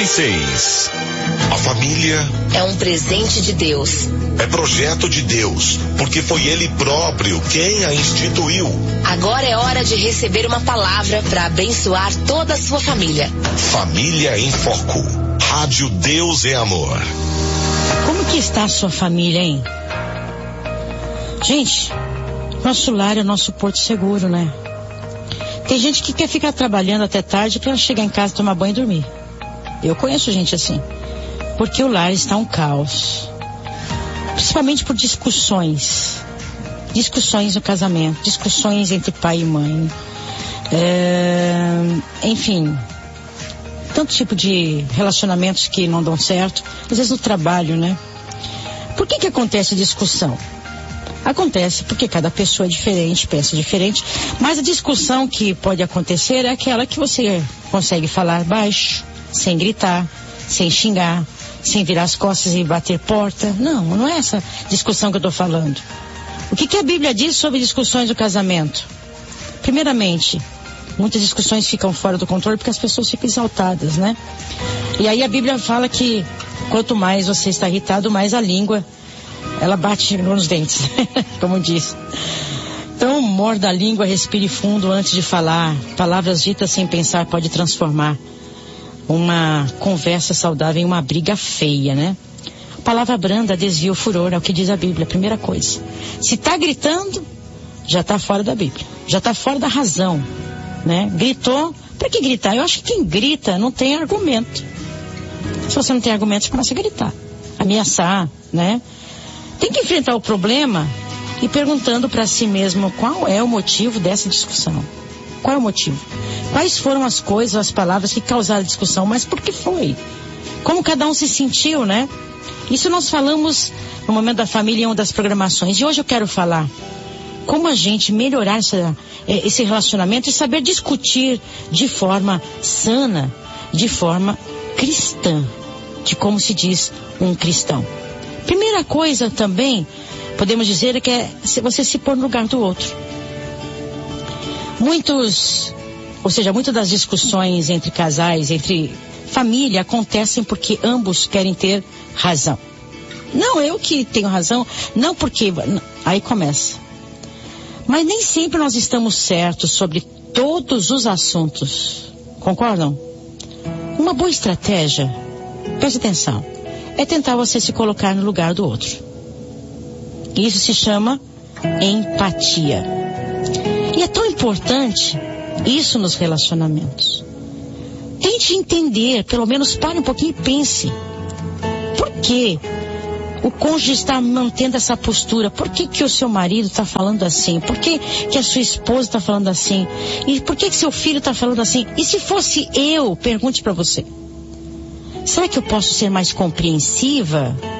96. A família é um presente de Deus. É projeto de Deus, porque foi Ele próprio quem a instituiu. Agora é hora de receber uma palavra para abençoar toda a sua família. Família em Foco. Rádio Deus é Amor. Como que está a sua família, hein? Gente, nosso lar é nosso porto seguro, né? Tem gente que quer ficar trabalhando até tarde para chegar em casa, tomar banho e dormir. Eu conheço gente assim. Porque o lar está um caos. Principalmente por discussões. Discussões no casamento. Discussões entre pai e mãe. Enfim. Tanto tipo de relacionamentos que não dão certo. Às vezes no trabalho, né? Por que acontece discussão? Acontece porque cada pessoa é diferente, pensa diferente, mas a discussão que pode acontecer é aquela que você consegue falar baixo, sem gritar, sem xingar, sem virar as costas e bater porta. Não é essa discussão que eu estou falando. O que a Bíblia diz sobre discussões do casamento? Primeiramente, muitas discussões ficam fora do controle porque as pessoas ficam exaltadas, né? E aí a Bíblia fala que quanto mais você está irritado, mais a língua ela bate nos dentes, como diz. Então, morda a língua, respire fundo antes de falar. Palavras ditas sem pensar pode transformar uma conversa saudável em uma briga feia, né? Palavra branda desvia o furor, é o que diz a Bíblia, primeira coisa. Se está gritando, já está fora da Bíblia, já está fora da razão, né? Gritou, para que gritar? Eu acho que quem grita não tem argumento. Se você não tem argumento, você começa a gritar, ameaçar, né? Tem que enfrentar o problema e perguntando para si mesmo qual é o motivo dessa discussão. Qual é o motivo? Quais foram as coisas, as palavras que causaram a discussão? Mas por que foi? Como cada um se sentiu, né? Isso nós falamos no Momento da Família em uma das programações. E hoje eu quero falar como a gente melhorar esse relacionamento e saber discutir de forma sana, de forma cristã, de como se diz um cristão. Primeira coisa também, podemos dizer, que é você se pôr no lugar do outro. Muitas das discussões entre casais, entre família, acontecem porque ambos querem ter razão. Não, eu que tenho razão, não porque... Aí começa. Mas nem sempre nós estamos certos sobre todos os assuntos. Concordam? Uma boa estratégia, preste atenção, é tentar você se colocar no lugar do outro. Isso se chama empatia. E é tão importante isso nos relacionamentos. Tente entender, pelo menos pare um pouquinho e pense. Por que o cônjuge está mantendo essa postura? Por que o seu marido está falando assim? Por que a sua esposa está falando assim? E por que seu filho está falando assim? E se fosse eu, pergunte para você. Será que eu posso ser mais compreensivo?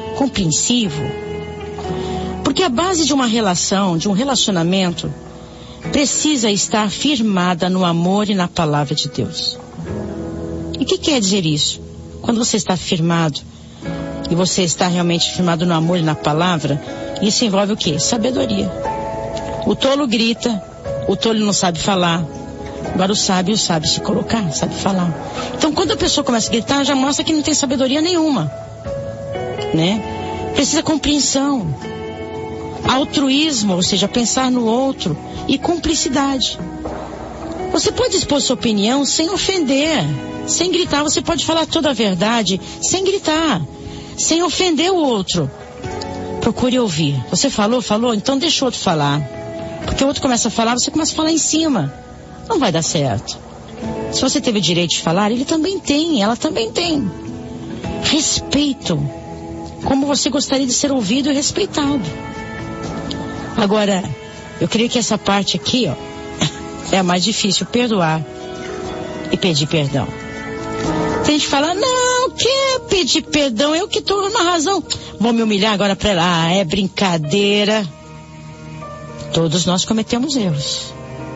Porque a base de uma relação, de um relacionamento, precisa estar firmada no amor e na palavra de Deus. E o que quer dizer isso? Quando você está firmado, e você está realmente firmado no amor e na palavra, isso envolve o quê? Sabedoria. O tolo grita, o tolo não sabe falar. Agora o sábio sabe se colocar, sabe falar. Então quando a pessoa começa a gritar, já mostra que não tem sabedoria nenhuma, né? Precisa compreensão, altruísmo, ou seja, pensar no outro, e cumplicidade. Você pode expor sua opinião sem ofender, sem gritar. Você pode falar toda a verdade sem gritar, sem ofender o outro. Procure ouvir. Você falou, então deixa o outro falar. Porque o outro começa a falar, você começa a falar em cima. Não vai dar certo. Se você teve o direito de falar, ele também tem, ela também tem. Respeito. Como você gostaria de ser ouvido e respeitado. Agora, eu creio que essa parte aqui, é a mais difícil, perdoar e pedir perdão. Tem gente que fala, não, quer pedir perdão, eu que estou na razão. Vou me humilhar agora para ela. É brincadeira. Todos nós cometemos erros.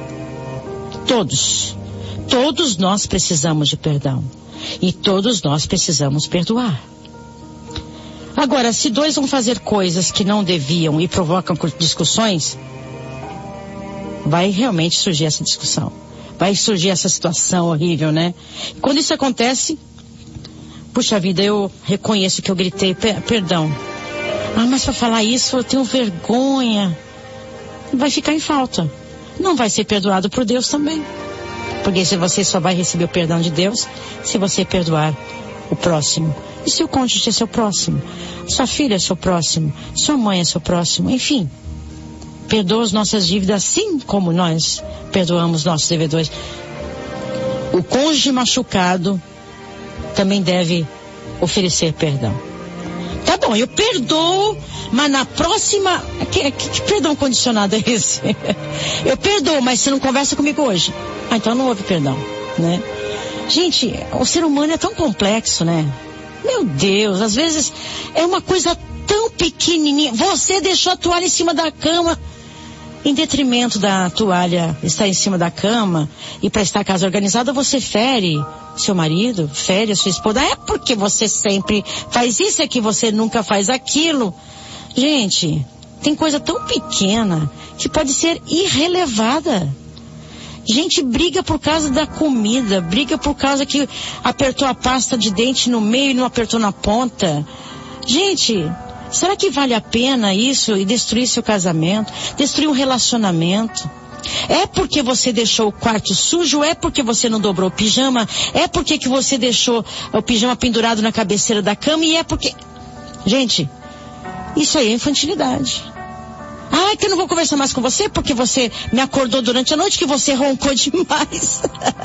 Todos nós precisamos de perdão. E todos nós precisamos perdoar. Agora, se dois vão fazer coisas que não deviam e provocam discussões, vai realmente surgir essa discussão. Vai surgir essa situação horrível, né? Quando isso acontece, Puxa vida, eu reconheço que eu gritei, perdão. Mas para falar isso eu tenho vergonha. Vai ficar em falta. Não vai ser perdoado por Deus também. Porque se você só vai receber o perdão de Deus se você perdoar o próximo. E se o cônjuge é seu próximo? Sua filha é seu próximo? Sua mãe é seu próximo? Enfim, perdoa as nossas dívidas assim como nós perdoamos nossos devedores. O cônjuge machucado também deve oferecer perdão. Tá bom, eu perdoo, mas na próxima... Que perdão condicionado é esse? Eu perdoo, mas você não conversa comigo hoje. Então não houve perdão, né? Gente, o ser humano é tão complexo, né? Meu Deus, às vezes é uma coisa tão pequenininha. Você deixou a toalha em cima da cama. Em detrimento da toalha estar em cima da cama e para estar a casa organizada, você fere seu marido, fere a sua esposa. É porque você sempre faz isso, é que você nunca faz aquilo. Gente, tem coisa tão pequena que pode ser irrelevada. Gente briga por causa da comida, briga por causa que apertou a pasta de dente no meio e não apertou na ponta. Gente, será que vale a pena isso e destruir seu casamento, destruir um relacionamento? É porque você deixou o quarto sujo? É porque você não dobrou o pijama? É porque que você deixou o pijama pendurado na cabeceira da cama? E é porque... Gente, isso aí é infantilidade. Que eu não vou conversar mais com você porque você me acordou durante a noite, que você roncou demais.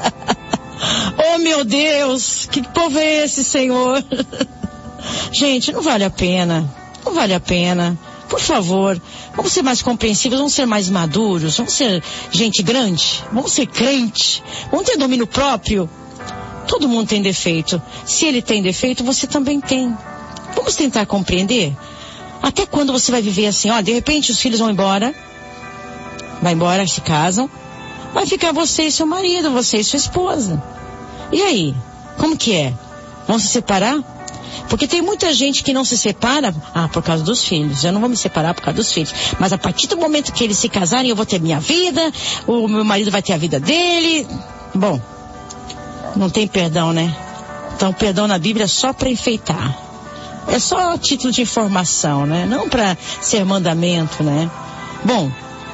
Oh, meu Deus, que povo é esse, Senhor? Gente, não vale a pena. Não vale a pena. Por favor, vamos ser mais compreensivos, vamos ser mais maduros, vamos ser gente grande, vamos ser crente, vamos ter domínio próprio. Todo mundo tem defeito. Se ele tem defeito, você também tem. Vamos tentar compreender. Até quando você vai viver assim? De repente os filhos vão embora. Vai embora, se casam. Vai ficar você e seu marido, você e sua esposa. E aí? Como que é? Vão se separar? Porque tem muita gente que não se separa, por causa dos filhos. Eu não vou me separar por causa dos filhos. Mas a partir do momento que eles se casarem, eu vou ter minha vida, o meu marido vai ter a vida dele. Bom, não tem perdão, né? Então, perdão na Bíblia é só para enfeitar. É só título de informação, né? Não para ser mandamento, né? Bom,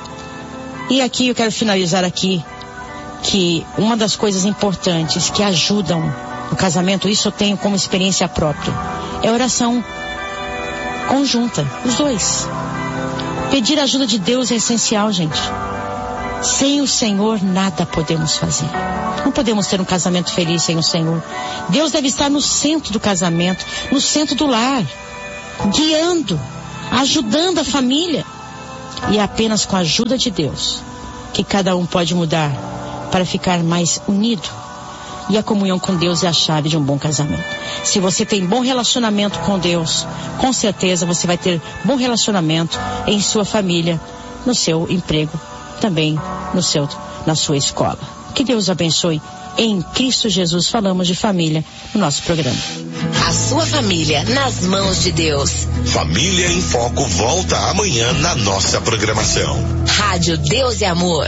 e aqui eu quero finalizar aqui que uma das coisas importantes que ajudam o casamento, isso eu tenho como experiência própria, é oração conjunta, os dois. Pedir a ajuda de Deus é essencial, gente. Sem o Senhor nada podemos fazer. Não podemos ter um casamento feliz sem o Senhor. Deus deve estar no centro do casamento, no centro do lar, guiando, ajudando a família. E é apenas com a ajuda de Deus que cada um pode mudar para ficar mais unido. E a comunhão com Deus é a chave de um bom casamento. Se você tem bom relacionamento com Deus, com certeza você vai ter bom relacionamento em sua família, no seu emprego, também na sua escola. Que Deus abençoe. Em Cristo Jesus falamos de família no nosso programa. A sua família nas mãos de Deus. Família em Foco volta amanhã na nossa programação. Rádio Deus e Amor.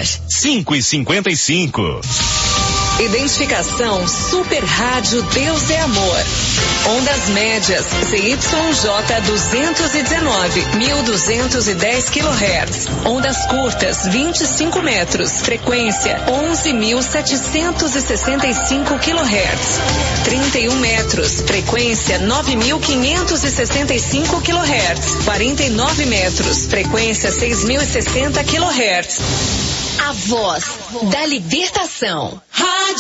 5h55. Identificação Super Rádio Deus é Amor. Ondas médias ZYJ 219, 1210 kHz. Ondas curtas 25 metros. Frequência 11.765 kHz. 31 metros. Frequência 9.565 kHz. 49 metros. Frequência 6.060 kHz. A voz da libertação. Rádio